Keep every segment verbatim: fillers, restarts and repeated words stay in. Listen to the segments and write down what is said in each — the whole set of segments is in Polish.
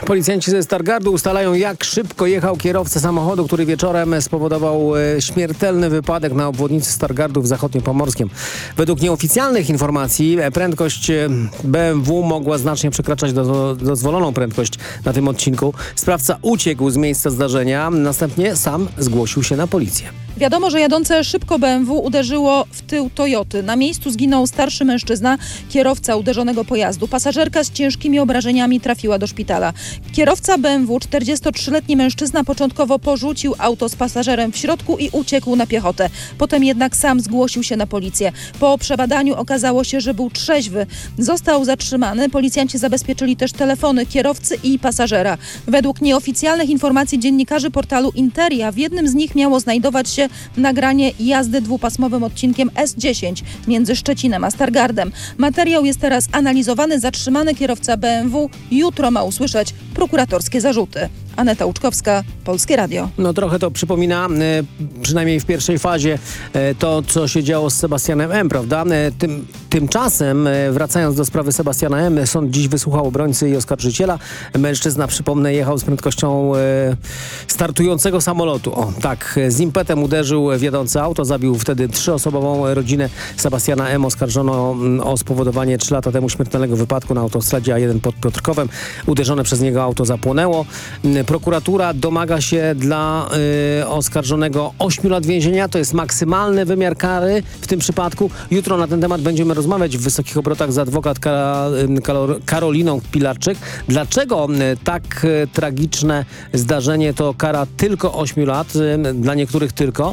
Policjanci ze Stargardu ustalają, jak szybko jechał kierowca samochodu, który wieczorem spowodował śmiertelny wypadek na obwodnicy Stargardu w Zachodniopomorskiem. Według nieoficjalnych informacji prędkość B M W mogła znacznie przekraczać do, dozwoloną prędkość na tym odcinku. Sprawca uciekł z miejsca zdarzenia, następnie sam zgłosił się na policję. Wiadomo, że jadące szybko B M W uderzyło w tył Toyoty. Na miejscu zginął starszy mężczyzna, kierowca uderzonego pojazdu. Pasażerka z ciężkimi obrażeniami trafiła do szpitala. Kierowca B M W, czterdziestotrzyletni mężczyzna, początkowo porzucił auto z pasażerem w środku i uciekł na piechotę. Potem jednak sam zgłosił się na policję. Po przebadaniu okazało się, że był trzeźwy. Został zatrzymany. Policjanci zabezpieczyli też telefony kierowcy i pasażera. Według nieoficjalnych informacji dziennikarzy portalu Interia w jednym z nich miało znajdować się nagranie jazdy dwupasmowym odcinkiem S dziesięć między Szczecinem a Stargardem. Materiał jest teraz analizowany. Zatrzymany kierowca B M W jutro ma usłyszeć prokuratorskie zarzuty. Aneta Łuczkowska, Polskie Radio. No trochę to przypomina, e, przynajmniej w pierwszej fazie, e, to, co się działo z Sebastianem M., prawda? E, tym, tymczasem, e, wracając do sprawy Sebastiana M., sąd dziś wysłuchał obrońcy i oskarżyciela. Mężczyzna, przypomnę, jechał z prędkością e, startującego samolotu. O, tak, z impetem uderzył w jadące auto, zabił wtedy trzyosobową rodzinę Sebastiana M. Oskarżono o spowodowanie trzy lata temu śmiertelnego wypadku na autostradzie A jeden pod Piotrkowem. Uderzone przez niego auto zapłonęło. Prokuratura domaga się dla y, oskarżonego ośmiu lat więzienia. To jest maksymalny wymiar kary w tym przypadku. Jutro na ten temat będziemy rozmawiać w Wysokich Obrotach z adwokat Ka- Ka- Karoliną Pilarczyk. Dlaczego y, tak y, tragiczne zdarzenie to kara tylko ośmiu lat? Y, dla niektórych tylko.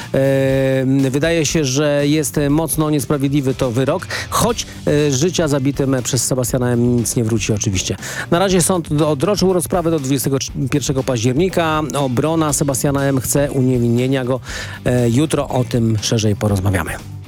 Y, wydaje się, że jest mocno niesprawiedliwy to wyrok, choć y, życia zabitym przez Sebastiana M. nic nie wróci oczywiście. Na razie sąd odroczył rozprawę do dwudziestego pierwszego października. Obrona Sebastiana M. chce uniewinnienia go. E, jutro o tym szerzej porozmawiamy.